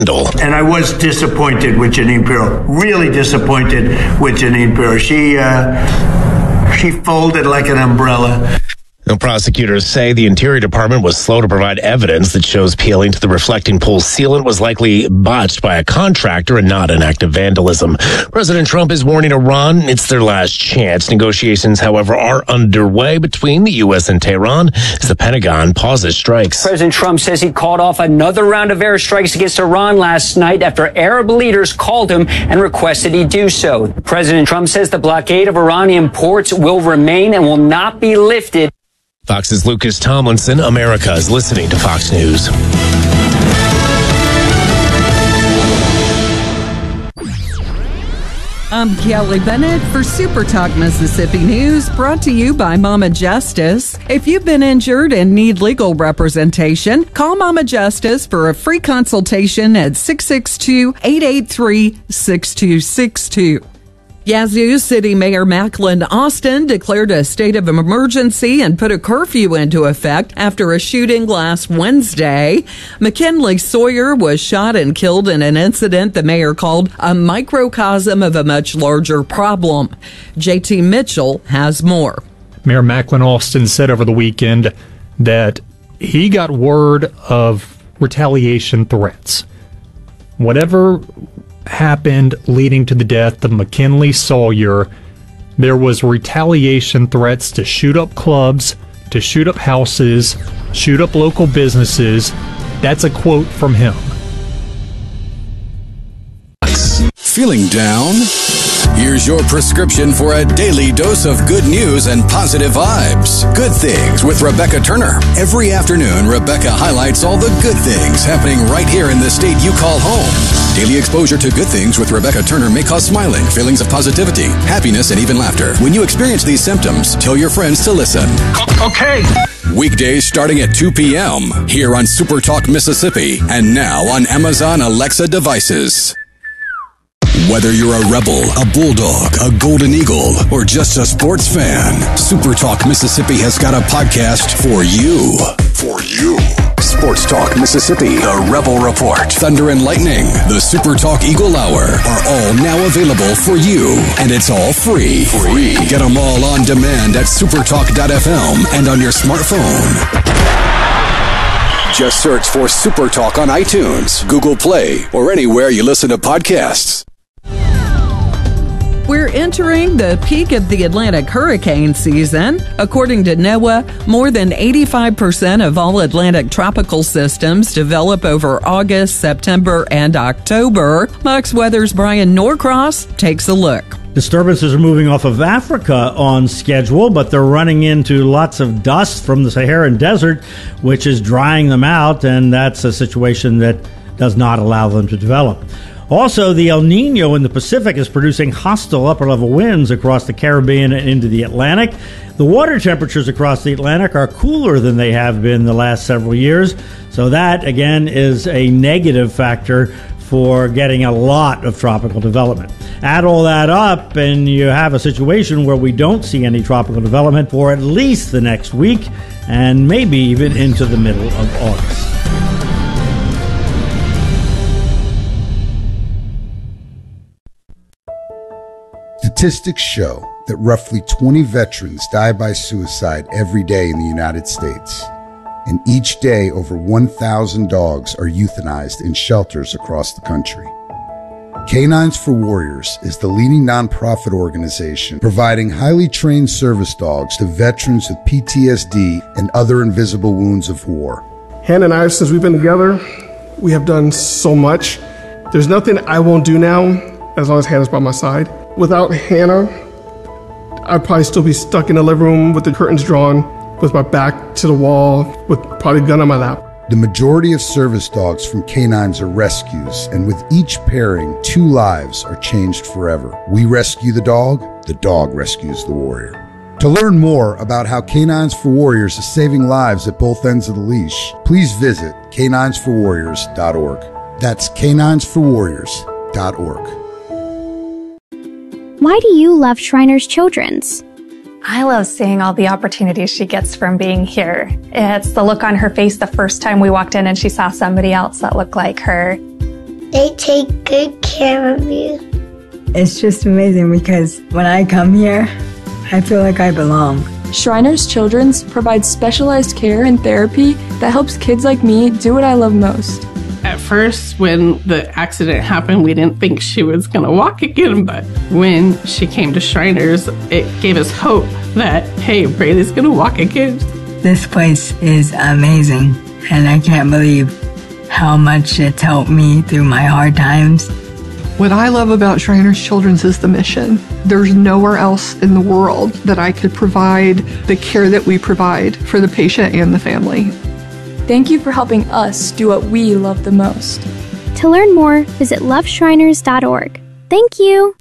And I was disappointed with Jeanine Pirro, really disappointed with Jeanine Pirro. She folded like an umbrella. Now, prosecutors say the Interior Department was slow to provide evidence that shows peeling to the reflecting pool sealant was likely botched by a contractor and not an act of vandalism. President Trump is warning Iran it's their last chance. Negotiations, however, are underway between the U.S. and Tehran as the Pentagon pauses strikes. President Trump says he called off another round of airstrikes against Iran last night after Arab leaders called him and requested he do so. President Trump says the blockade of Iranian ports will remain and will not be lifted. Fox's Lucas Tomlinson. America is listening to Fox News. I'm Kelly Bennett for Super Talk Mississippi News, brought to you by Mama Justice. If you've been injured and need legal representation, call Mama Justice for a free consultation at 662-883-6262. Yazoo City Mayor Macklin Austin declared a state of emergency and put a curfew into effect after a shooting last Wednesday. McKinley Sawyer was shot and killed in an incident the mayor called a microcosm of a much larger problem. JT Mitchell has more. Mayor Macklin Austin said over the weekend that he got word of retaliation threats. Whatever happened leading to the death of McKinley Sawyer, there was retaliation threats to shoot up clubs, to shoot up houses, shoot up local businesses. That's a quote from him. Feeling down? Here's your prescription for a daily dose of good news and positive vibes. Good Things with Rebecca Turner. Every afternoon, Rebecca highlights all the good things happening right here in the state you call home. Daily exposure to Good Things with Rebecca Turner may cause smiling, feelings of positivity, happiness, and even laughter. When you experience these symptoms, tell your friends to listen. Okay. Weekdays starting at 2 p.m. here on Super Talk Mississippi and now on Amazon Alexa devices. Whether you're a Rebel, a Bulldog, a Golden Eagle, or just a sports fan, Super Talk Mississippi has got a podcast for you. For you. Sports Talk Mississippi, the Rebel Report, Thunder and Lightning, the Super Talk Eagle Hour are all now available for you. And it's all free. Get them all on demand at supertalk.fm and on your smartphone. Just search for Super Talk on iTunes, Google Play, or anywhere you listen to podcasts. We're entering the peak of the Atlantic hurricane season. According to NOAA, more than 85% of all Atlantic tropical systems develop over August, September, and October. Fox Weather's Brian Norcross takes a look. Disturbances are moving off of Africa on schedule, but they're running into lots of dust from the Saharan desert, which is drying them out, and that's a situation that does not allow them to develop. Also, the El Nino in the Pacific is producing hostile upper-level winds across the Caribbean and into the Atlantic. The water temperatures across the Atlantic are cooler than they have been the last several years, so that, again, is a negative factor for getting a lot of tropical development. Add all that up, and you have a situation where we don't see any tropical development for at least the next week, and maybe even into the middle of August. Statistics show that roughly 20 veterans die by suicide every day in the United States. And each day, over 1,000 dogs are euthanized in shelters across the country. Canines for Warriors is the leading nonprofit organization providing highly trained service dogs to veterans with PTSD and other invisible wounds of war. Hannah and I, since we've been together, we have done so much. There's nothing I won't do now as long as Hannah's by my side. Without Hannah, I'd probably still be stuck in the living room with the curtains drawn, with my back to the wall, with probably a gun on my lap. The majority of service dogs from canines are rescues, and with each pairing, 2 lives are changed forever. We rescue the dog rescues the warrior. To learn more about how Canines for Warriors is saving lives at both ends of the leash, please visit caninesforwarriors.org. That's caninesforwarriors.org. Why do you love Shriners Children's? I love seeing all the opportunities she gets from being here. It's the look on her face the first time we walked in and she saw somebody else that looked like her. They take good care of you. It's just amazing because when I come here, I feel like I belong. Shriners Children's provides specialized care and therapy that helps kids like me do what I love most. At first, when the accident happened, we didn't think she was going to walk again, but when she came to Shriners, it gave us hope that, hey, Braylee's going to walk again. This place is amazing, and I can't believe how much it's helped me through my hard times. What I love about Shriners Children's is the mission. There's nowhere else in the world that I could provide the care that we provide for the patient and the family. Thank you for helping us do what we love the most. To learn more, visit loveshriners.org. Thank you.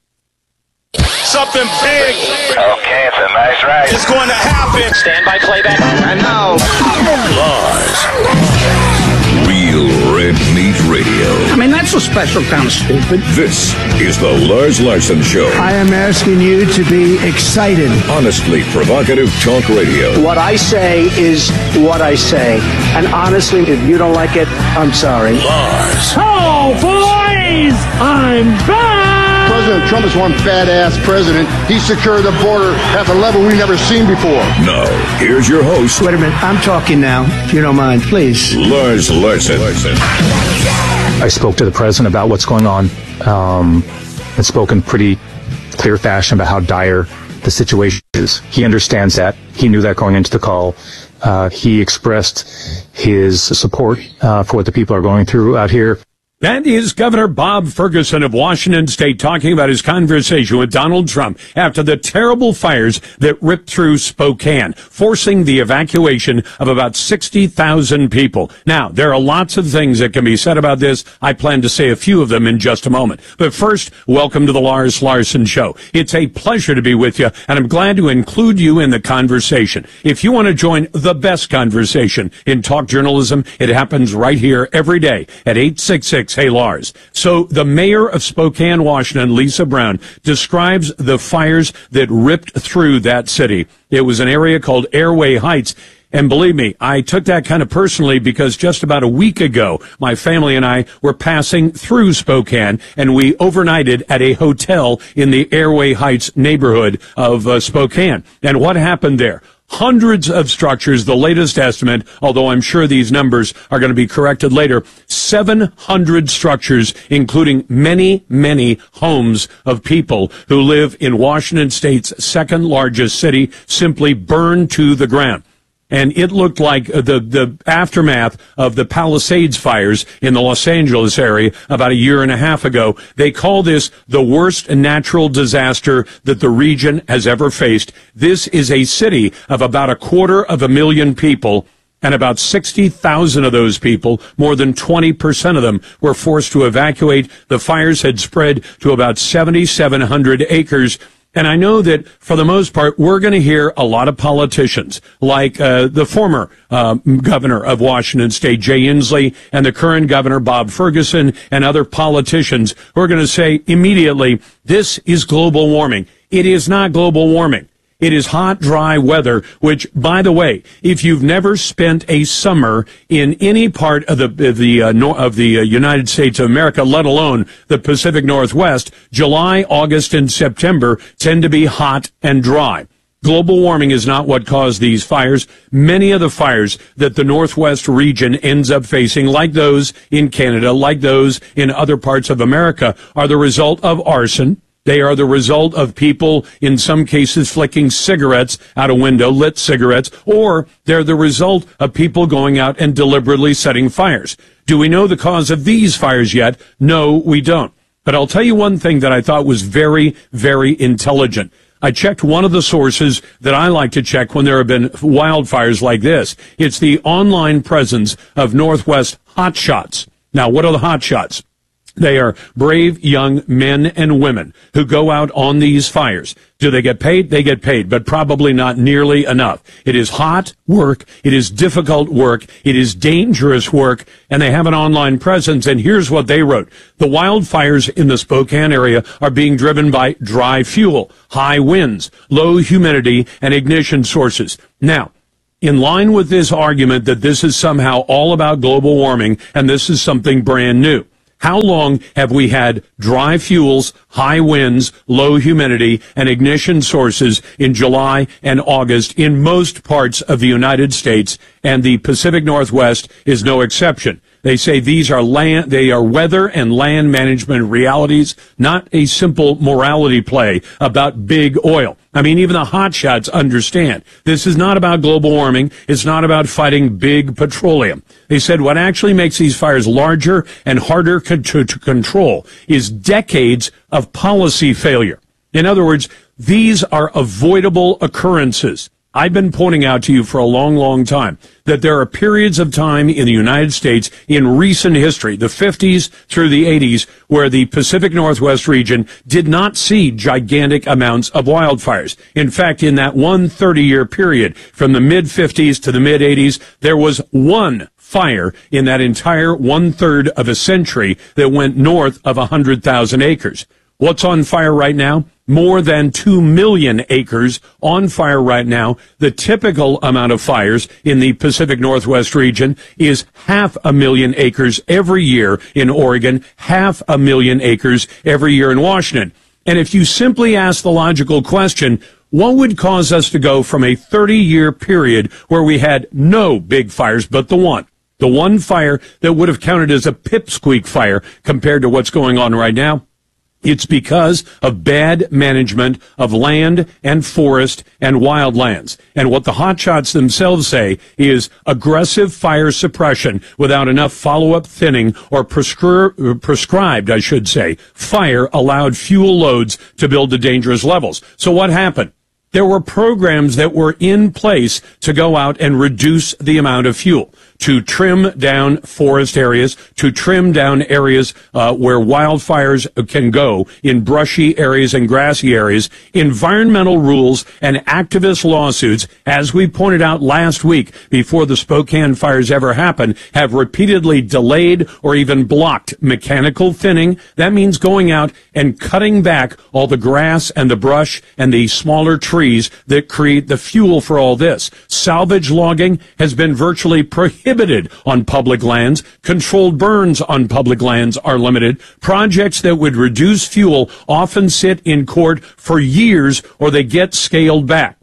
Something big. Okay, it's a nice ride. It's going to happen. Stand by playback. And now, Lars. Real Red Meat Radio. I mean, that's a special kind of stupid. This is the Lars Larson Show. I am asking you to be excited. Honestly provocative talk radio. What I say is what I say. And honestly, if you don't like it, I'm sorry. Lars. Oh, boys! I'm back! President Trump is one fat-ass president. He secured the border at the level we've never seen before. Now, here's your host. Wait a minute. I'm talking now, if you don't mind, please. Lars Larson. I spoke to the president about what's going on and spoke in pretty clear fashion about how dire the situation is. He understands that. He knew that going into the call. He expressed his support for what the people are going through out here. That is Governor Bob Ferguson of Washington State talking about his conversation with Donald Trump after the terrible fires that ripped through Spokane, forcing the evacuation of about 60,000 people. Now, there are lots of things that can be said about this. I plan to say a few of them in just a moment. But first, welcome to the Lars Larson Show. It's a pleasure to be with you, and I'm glad to include you in the conversation. If you want to join the best conversation in talk journalism, it happens right here every day at 866 Hey Lars. So the mayor of Spokane, Washington, Lisa Brown, describes the fires that ripped through that city. It was an area called Airway Heights. And believe me, I took that kind of personally because just about a week ago, my family and I were passing through Spokane, and we overnighted at a hotel in the Airway Heights neighborhood of Spokane. And what happened there? Hundreds of structures, the latest estimate, although I'm sure these numbers are going to be corrected later, 700 structures, including many, many homes of people who live in Washington State's second largest city, simply burned to the ground. And it looked like the aftermath of the Palisades fires in the Los Angeles area about a year and a half ago. They call this the worst natural disaster that the region has ever faced. This is a city of about 250,000 people, and about 60,000 of those people, more than 20% of them, were forced to evacuate. The fires had spread to about 7,700 acres. And I know that for the most part, we're going to hear a lot of politicians like the former governor of Washington State, Jay Inslee, and the current governor, Bob Ferguson, and other politicians who are going to say immediately, this is global warming. It is not global warming. It is hot, dry weather, which, by the way, if you've never spent a summer in any part of the United States of America, let alone the Pacific Northwest, July, August, and September tend to be hot and dry. Global warming is not what caused these fires. Many of the fires that the Northwest region ends up facing, like those in Canada, like those in other parts of America, are the result of arson. They are the result of people, in some cases, flicking cigarettes out a window, lit cigarettes, or they're the result of people going out and deliberately setting fires. Do we know the cause of these fires yet? No, we don't. But I'll tell you one thing that I thought was very, very intelligent. I checked one of the sources that I like to check when there have been wildfires like this. It's the online presence of Northwest hotshots. Now, what are the hotshots? They are brave young men and women who go out on these fires. Do they get paid? They get paid, but probably not nearly enough. It is hot work. It is difficult work. It is dangerous work. And they have an online presence. And here's what they wrote. The wildfires in the Spokane area are being driven by dry fuel, high winds, low humidity, and ignition sources. Now, in line with this argument that this is somehow all about global warming and this is something brand new, How long have we had dry fuels, high winds, low humidity, and ignition sources in July and August in most parts of the United States, and the Pacific Northwest is no exception? They say these are they are weather and land management realities, not a simple morality play about big oil. I mean, even the hotshots understand. This is not about global warming. It's not about fighting big petroleum. They said what actually makes these fires larger and harder to control is decades of policy failure. In other words, these are avoidable occurrences. I've been pointing out to you for a long, long time that there are periods of time in the United States in recent history, the 50s through the 80s, where the Pacific Northwest region did not see gigantic amounts of wildfires. In fact, in that 30-year period, from the mid-50s to the mid-80s, there was one fire in that entire 1/3 of a century that went north of 100,000 acres. What's on fire right now? More than 2 million acres on fire right now. The typical amount of fires in the Pacific Northwest region is 500,000 acres every year in Oregon, 500,000 acres every year in Washington. And if you simply ask the logical question, what would cause us to go from a 30-year period where we had no big fires but the one fire that would have counted as a pipsqueak fire compared to what's going on right now? It's because of bad management of land and forest and wildlands. And what the hotshots themselves say is aggressive fire suppression without enough follow-up thinning or prescribed, I should say, fire allowed fuel loads to build to dangerous levels. So what happened? There were programs that were in place to go out and reduce the amount of fuel, to trim down forest areas, to trim down areas where wildfires can go in brushy areas and grassy areas. Environmental rules and activist lawsuits, as we pointed out last week before the Spokane fires ever happened, have repeatedly delayed or even blocked mechanical thinning. That means going out and cutting back all the grass and the brush and the smaller trees that create the fuel for all this. Salvage logging has been virtually prohibited on public lands. Controlled burns on public lands are limited. Projects that would reduce fuel often sit in court for years or they get scaled back.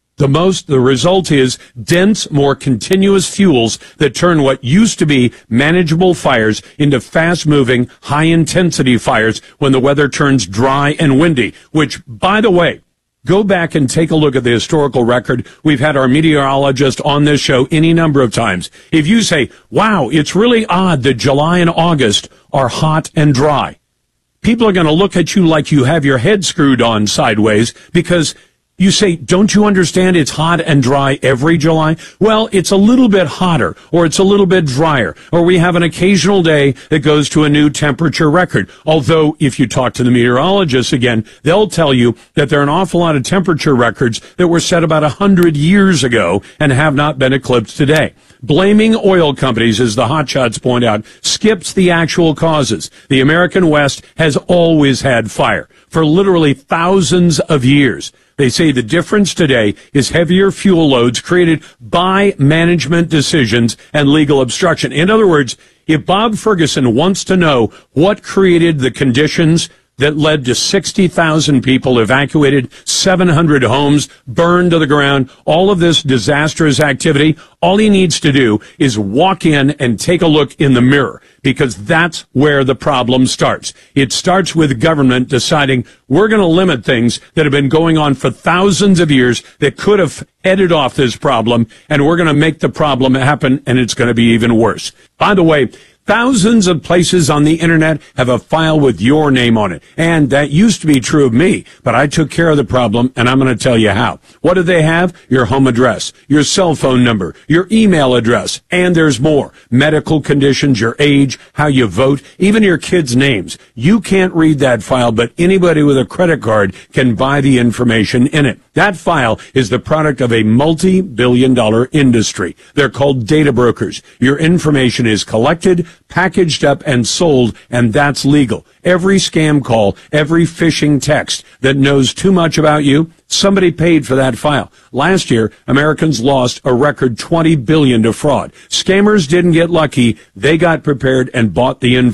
The result is dense, more continuous fuels that turn what used to be manageable fires into fast-moving, high-intensity fires when the weather turns dry and windy, which, by the way, go back and take a look at the historical record. We've had our meteorologist on this show any number of times. If you say, wow, it's really odd that July and August are hot and dry, people are going to look at you like you have your head screwed on sideways because you say, don't you understand it's hot and dry every July? Well, it's a little bit hotter, or it's a little bit drier, or we have an occasional day that goes to a new temperature record. Although, if you talk to the meteorologists again, they'll tell you that there are an awful lot of temperature records that were set about 100 years ago and have not been eclipsed today. Blaming oil companies, as the hotshots point out, skips the actual causes. The American West has always had fire for literally thousands of years. They say the difference today is heavier fuel loads created by management decisions and legal obstruction. In other words, if Bob Ferguson wants to know what created the conditions that led to 60,000 people evacuated, 700 homes burned to the ground, all of this disastrous activity, all he needs to do is walk in and take a look in the mirror, because that's where the problem starts. It starts with government deciding we're going to limit things that have been going on for thousands of years that could have headed off this problem, and we're going to make the problem happen, and it's going to be even worse. By the way, thousands of places on the internet have a file with your name on it. And that used to be true of me, but I took care of the problem, and I'm going to tell you how. What do they have? Your home address, your cell phone number, your email address, and there's more. Medical conditions, your age, how you vote, even your kids' names. You can't read that file, but anybody with a credit card can buy the information in it. That file is the product of a multi-billion-dollar industry. They're called data brokers. Your information is collected, packaged up, and sold, and that's legal. Every scam call, every phishing text that knows too much about you, somebody paid for that file. Last year, Americans lost a record $20 billion to fraud. Scammers didn't get lucky. They got prepared and bought the info.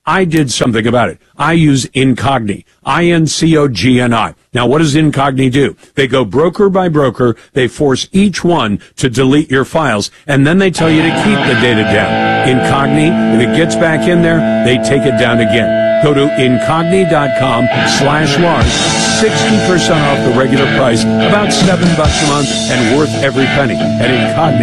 I did something about it. I use Incogni. INCOGNI. Now, what does Incogni do? They go broker by broker. They force each one to delete your files, and then they tell you to keep the data down. Incogni, if it gets back in there, they take it down again. Go to incogni.com/Lars. 60% off the regular price, about $7 a month, and worth every penny at Incogni.